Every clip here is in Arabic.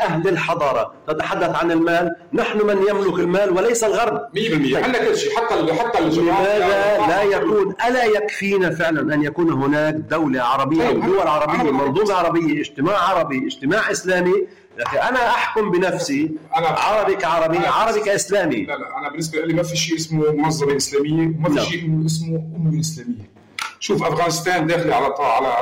أهل الحضارة. نتحدث عن المال، نحن من يملك المال وليس الغرب. 100% عندنا كل شيء، حتى لماذا لا يكون، ألا يكفينا فعلا أن يكون هناك دولة عربية ودول عربية، منظومة عربية، اجتماع عربي، اجتماع إسلامي؟ لكن أنا أحكم بنفسي عربي كعربي، عربي كإسلامي. لا أنا بالنسبة لي ما في شيء اسمه منظمة إسلامية، وما في شيء اسمه أمة إسلامية. شوف أفغانستان داخلة على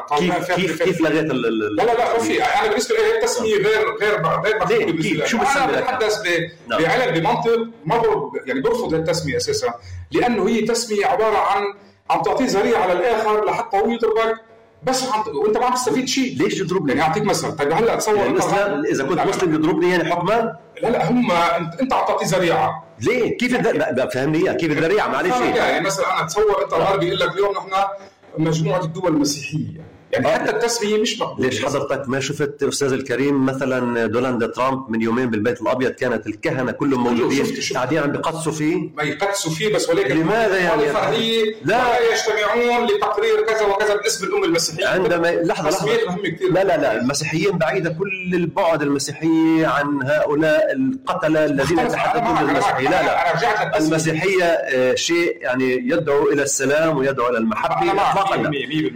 كيف لغيت لا ما في. أنا بالنسبة لي التسمية غير مقبولة. شو أنا بتحدث بعلم بمنطق ما يعني برفض التسمية أساسا، لأنه هي تسمية عبارة عن تعطيه ذريعة على الآخر لحتى هو يضربك، بس وانت ما عم تستفيد شيء. ليش تضربني؟ يعني اعطيك مثلا، طيب هلا تصور يعني اذا كنت مسلم يضربني يعني حكما؟ لا هم انت عم تعطي ذريعه. ليه؟ كيف فهمني كيف الذريعه؟ معلش يعني مثلا انا تصور انت الغربي يقول لك اليوم نحن مجموعه الدول المسيحيه، يعني حتى التسميه مش مقبوله. ليش حضرتك ما شفت استاذ الكريم مثلا دونالد ترامب من يومين بالبيت الابيض كانت الكهنه كلهم موجودين قاعدين عم بيقدسوا فيه؟ ما يقدسوا فيه بس، ولكن لماذا يعني لا يجتمعون لتقرير كذا وكذا باسم الامه المسيحيه. عندما لحظه لا المسيحيين بعيده كل البعد المسيحيه عن هؤلاء القتله الذين يتحدثون المسيحيه. لا المسيحيه شيء يعني يدعو الى السلام ويدعو الى المحبه اطلاقا.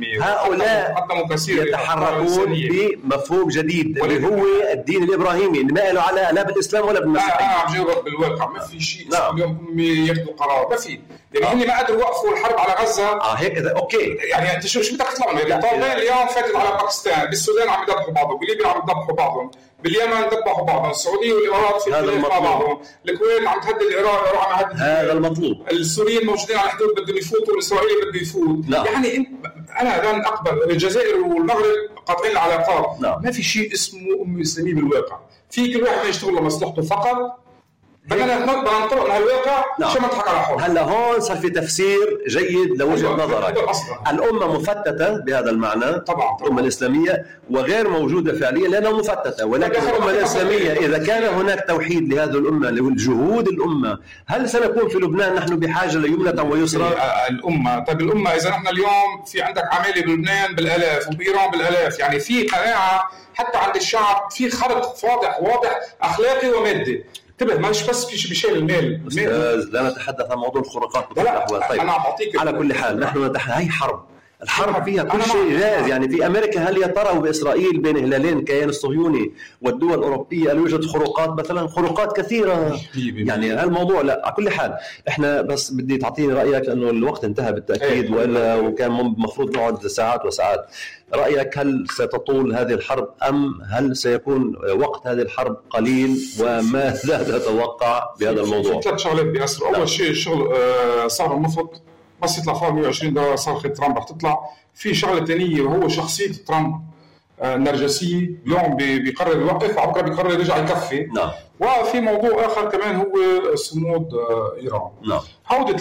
هؤلاء يتحركون بمفهوم جديد اللي هو الدين الإبراهيمي اللي ما له علاقة لا بالإسلام ولا بالمسيحية. أنا عم جاوبك بالواقع، ما في شيء اليوم هم ياخذوا قرار، ما في. يعني هم ما قدروا يوقفوا الحرب على غزة. هيك أوكي. يعني أنت شو بدك تطلع من الطالبين اليوم فاتت على باكستان، بالسودان عم يذبحوا بعضهم، بليبيا عم يذبحوا بعضهم، باليمن ذبحوا بعضهم، السعودية والإمارات في خلاف مع بعضهم، الكويت عم تهدد العراق، العراق عم تهدد. هذا المطلوب. السوريين موجودين على الحدود بدهم يفوتوا، والإسرائيلي بده يفوت. يعني أنا لن أقبل. الجزائر والمغرب قاطعين العلاقات. ما في شيء اسمه أمة إسلامية بالواقع. في كل واحد يشتغل لمصلحته فقط. بدنا ننطلق من هالواقع عشان ما نضحك على حول. هلا هون صار في تفسير جيد لوجهة نظرك. الأمة مفتتة بهذا المعنى طبعا. الأمة الإسلامية وغير موجودة فعليا لأنها مفتتة، ولكن الأمة الإسلامية إذا كان هناك توحيد لهذه الأمة لجهود الأمة، هل سنكون في لبنان نحن بحاجة ليمنة ويسرى؟ الأمة طيب الأمة إذا نحن اليوم في عندك عمالة بلبنان بالآلاف وبإيران بالآلاف، يعني في قناعة حتى عند الشعب، في خلط واضح أخلاقي ومادي. انتبه مش بس في بشيء المال. لا نتحدث عن موضوع الخروقات طيب أنا على كل حال نحن نتحدث هي الحرب فيها كل شيء جاهز. يعني في أمريكا هل يا ترى وبإسرائيل بين هلالين الكيان الصهيوني والدول الأوروبية هل يوجد خروقات مثلا؟ خروقات كثيرة يعني الموضوع. لا على كل حال احنا بس بدي تعطيني رأيك لأنه الوقت انتهى بالتأكيد وإلا وكان مفروض نقعد ساعات وساعات. رأيك هل ستطول هذه الحرب أم هل سيكون وقت هذه الحرب قليل وماذا تتوقع بهذا الموضوع؟ ثلاث شغلات بيأثروا. أول شيء الشغل صار النفط بس يطلع فوق 120 دولار صرخة ترامب رح تطلع. في شغلة تانية وهو شخصية ترامب النرجسية، اليوم بيقرر يوقف وبكره بيقرر يرجع يكفي. وفي موضوع آخر كمان هو صمود إيران. هودي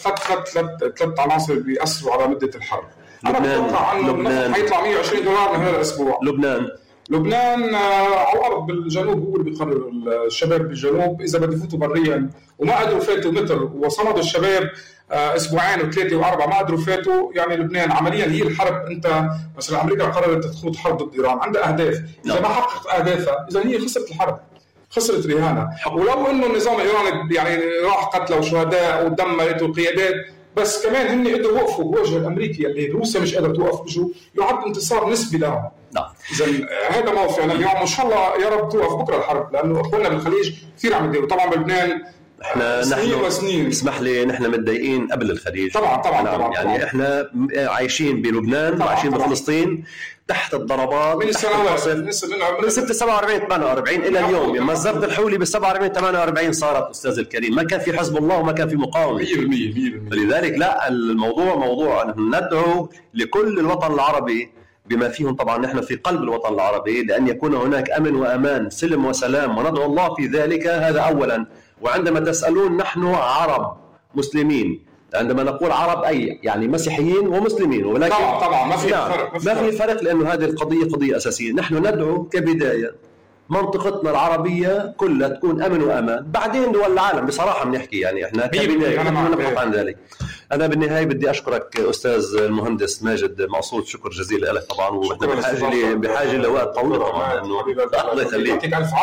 ثلاث عناصر بيأثروا على مدة الحرب. أنا بتوقع أنه النفط حيطلع 120 دولار من هذا الأسبوع. لبنان عقرب بالجنوب هو اللي بيقرر. الشباب بالجنوب إذا بده يفوتوا بريا وما قدروا فاتوا متر وصمدوا الشباب أسبوعين وثلاثة وأربعة ما قدروا فاتوا. يعني لبنان عمليا هي الحرب. أنت مثلا أمريكا قررت تخوض حرب ضد إيران، عندها أهداف، إذا ما حققت أهدافها إذا هي خسرت الحرب، خسرت رهانة. ولو إنه النظام الإيراني يعني راح قتلوا شهداء ودمرت القيادات، بس كمان هن قدروا يوقفوا بوجه الأمريكي اللي روسيا مش قادرة توقف وجهه، يعد انتصار نسبي لهم. إذا هذا موقف يعني اليوم إن شاء الله يا رب توقف بكرة الحرب، لأنه أخواننا بالخليج كثير عم يديروا. طبعا بلبنان نحن اسمح لي نحن متضايقين قبل الخليج طبعا يعني احنا عايشين بلبنان وعايشين بفلسطين تحت الضربات من السنوات من 47 48 الى اليوم. يعني مزرعة الحولي بال 47 48 صارت استاذ الكريم، ما كان في حزب الله وما كان في مقاومه 100%. فلذلك لا الموضوع موضوع نحن ندعو لكل الوطن العربي بما فيهم طبعا نحن في قلب الوطن العربي لأن يكون هناك أمن وأمان سلم وسلام وندعو الله في ذلك. هذا أولا. وعندما تسألون نحن عرب مسلمين، عندما نقول عرب أي يعني مسيحيين ومسلمين، ولكن طبعا ما في فرق لأنه هذه القضية قضية أساسية. نحن ندعو كبداية منطقتنا العربية كلها تكون أمن وأمان، بعدين دول العالم بصراحة بنحكي يعني إحنا كبداية نبحث عن ذلك. أنا بالنهاية بدي أشكرك أستاذ المهندس ماجد معصوت، شكر جزيلا لك طبعا، وإحنا بحاجة لوقت طويل طبعا. الله يخليك.